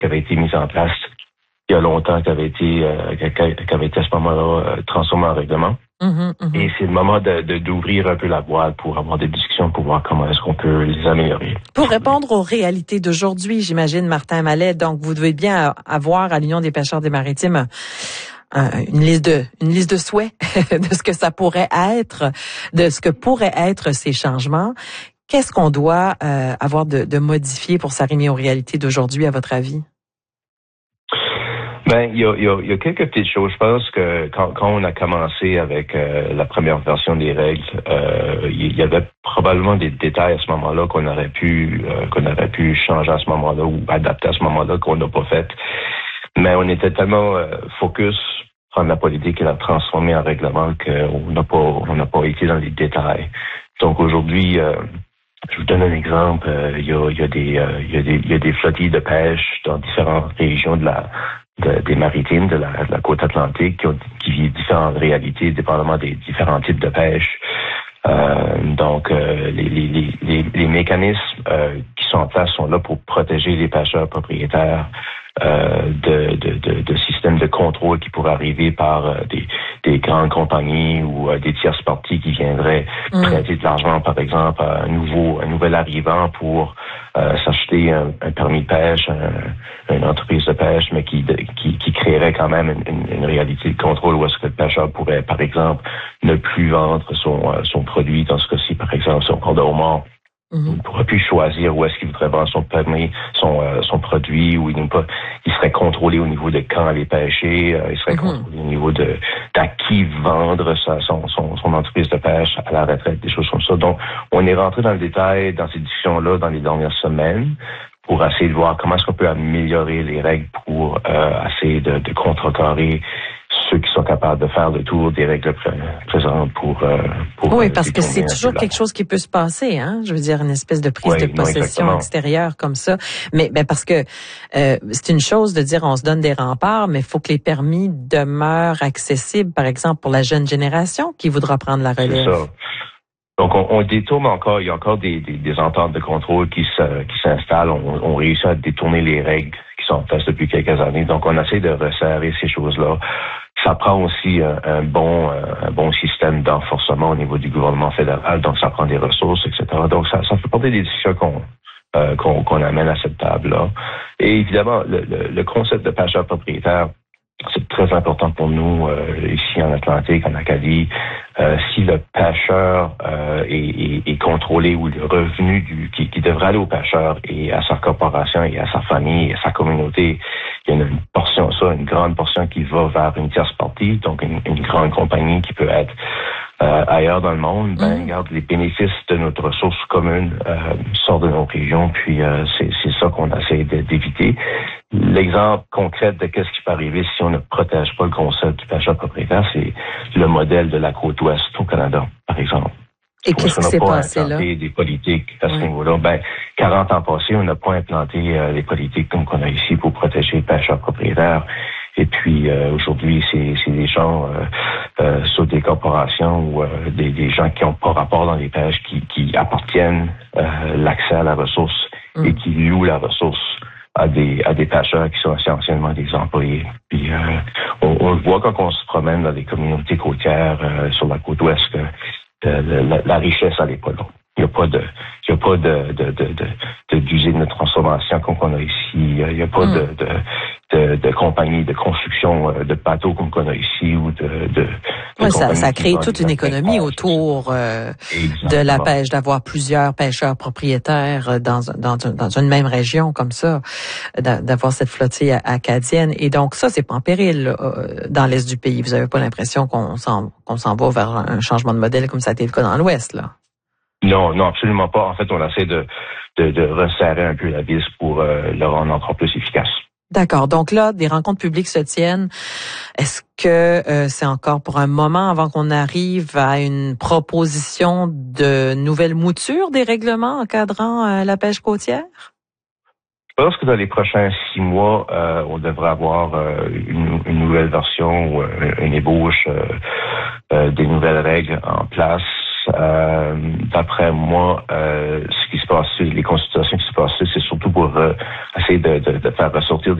qui avait été mise en place il y a longtemps, qui avait été à ce moment-là transformée en règlement. Et c'est le moment d'ouvrir un peu la boîte pour avoir des discussions, pour voir comment est-ce qu'on peut les améliorer. Pour répondre aux réalités d'aujourd'hui, j'imagine, Martin Mallet, donc vous devez bien avoir à l'Union des pêcheurs des Maritimes une liste de souhaits de ce que ça pourrait être, de ce que pourraient être ces changements. Qu'est-ce qu'on doit avoir de modifié pour s'arrimer aux réalités d'aujourd'hui, à votre avis? Ben, il y a quelques petites choses. Je pense que quand on a commencé avec la première version des règles, il y avait probablement des détails à ce moment-là qu'on aurait pu changer à ce moment-là ou adapter à ce moment-là qu'on n'a pas fait. Mais on était tellement focus prendre la politique et la transformer en règlement qu'on n'a pas été dans les détails. Donc aujourd'hui, je vous donne un exemple. Il y a des flottilles de pêche dans différentes régions des maritimes de la côte atlantique qui vivent différentes réalités, dépendamment des différents types de pêche. Donc les mécanismes qui sont en place sont là pour protéger les pêcheurs propriétaires de systèmes de contrôle qui pourraient arriver par des grandes compagnies ou des tierces parties qui viendraient prêter de l'argent, par exemple, à un nouvel arrivant pour s'acheter un permis de pêche, une entreprise de pêche, mais qui créerait quand même une réalité de contrôle où est-ce que le pêcheur pourrait, par exemple, ne plus vendre son produit. Dans ce cas-ci, par exemple, son corps de homard. Il ne pourra plus choisir où est-ce qu'il voudrait vendre son permis, son produit, ou il serait contrôlé au niveau de quand aller pêcher, il serait contrôlé au niveau d'à qui vendre son entreprise de pêche à la retraite, des choses comme ça. Donc, on est rentré dans le détail dans ces discussions-là dans les dernières semaines pour essayer de voir comment est-ce qu'on peut améliorer les règles pour essayer de contrecarrer ceux qui sont capables de faire le tour des règles présentes pour oui, parce que c'est toujours quelque chose qui peut se passer, hein. Je veux dire, une espèce de prise de possession extérieure comme ça. Mais parce que c'est une chose de dire on se donne des remparts, mais il faut que les permis demeurent accessibles, par exemple, pour la jeune génération qui voudra prendre la relève. C'est ça. Donc, on détourne encore, il y a encore des ententes de contrôle qui s'installent. On réussit à détourner les règles qui sont en place depuis quelques années. Donc, on essaie de resserrer ces choses-là. Ça prend aussi un bon système d'enforcement au niveau du gouvernement fédéral. Donc, ça prend des ressources, etc. Donc, ça fait partie des discussions qu'on amène à cette table-là. Et évidemment, le concept de pêcheur propriétaire, c'est très important pour nous ici en Atlantique, en Acadie. Si le pêcheur est contrôlé ou le revenu qui devrait aller au pêcheur et à sa corporation et à sa famille et à sa communauté, il y a une grande portion qui va vers une tierce partie, donc une grande compagnie qui peut être ailleurs dans le monde. Regarde, les bénéfices de notre ressource commune sortent de nos régions, puis c'est ça qu'on essaie d'éviter. L'exemple concret de qu'est-ce qui peut arriver si on ne protège pas le concept du pêcheur propriétaire, c'est le modèle de la côte ouest au Canada, par exemple. Et qu'est-ce qui s'est passé là? Des politiques à ce niveau-là. 40 ans passés, on n'a pas implanté les politiques comme qu'on a ici pour protéger les pêcheurs propriétaires. Et puis aujourd'hui, c'est des gens sur des corporations ou des gens qui n'ont pas rapport dans les pêches, qui appartiennent l'accès à la ressource et qui louent la ressource à des pêcheurs qui sont essentiellement des employés. Puis on le voit quand on se promène dans des communautés côtières sur la côte ouest que la richesse, elle n'est pas là. Il n'y a pas d'usine de transformation comme qu'on a ici. Il n'y a pas de compagnie de construction de bateaux comme qu'on a ici ou ça crée toute une économie autour de la pêche, d'avoir plusieurs pêcheurs propriétaires dans une même région comme ça, d'avoir cette flottille acadienne. Et donc ça, c'est pas en péril dans l'est du pays. Vous avez pas l'impression qu'on s'en va vers un changement de modèle comme ça a été le cas dans l'ouest, là? Non, absolument pas. En fait, on essaie de resserrer un peu la vis pour le rendre encore plus efficace. D'accord. Donc là, des rencontres publiques se tiennent. Est-ce que c'est encore pour un moment avant qu'on arrive à une proposition de nouvelle mouture des règlements encadrant la pêche côtière? Je pense que dans les prochains 6 mois, on devrait avoir une nouvelle version ou une ébauche des nouvelles règles en place. d'après moi, ce qui se passe, les consultations qui se passent, c'est surtout pour essayer de faire ressortir